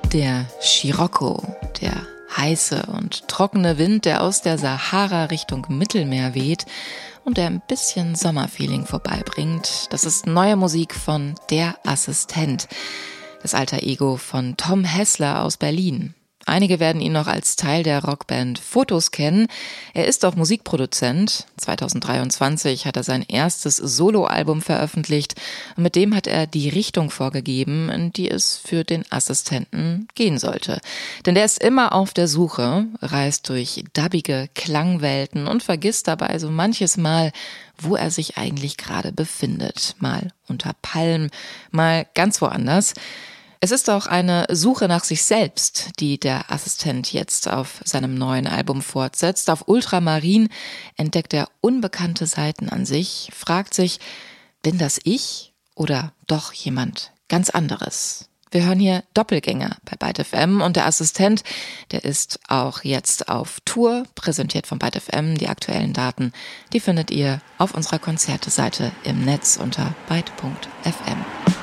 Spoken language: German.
Der Scirocco, der heiße und trockene Wind, der aus der Sahara Richtung Mittelmeer weht und der ein bisschen Sommerfeeling vorbeibringt, das ist neue Musik von Der Assistent, das alter Ego von Tom Hässler aus Berlin. Einige werden ihn noch als Teil der Rockband Fotos kennen. Er ist auch Musikproduzent. 2023 hat er sein erstes Soloalbum veröffentlicht und mit dem hat er die Richtung vorgegeben, in die es für den Assistenten gehen sollte. Denn der ist immer auf der Suche, reist durch dubbige Klangwelten und vergisst dabei so manches Mal, wo er sich eigentlich gerade befindet. Mal unter Palmen, mal ganz woanders. Es ist auch eine Suche nach sich selbst, die der Assistent jetzt auf seinem neuen Album fortsetzt. Auf Ultramarin entdeckt er unbekannte Seiten an sich, fragt sich, bin das ich oder doch jemand ganz anderes? Wir hören hier Doppelgänger bei Byte FM und der Assistent, der ist auch jetzt auf Tour, präsentiert von Byte FM. Die aktuellen Daten, die findet ihr auf unserer Konzerteseite im Netz unter byte.fm.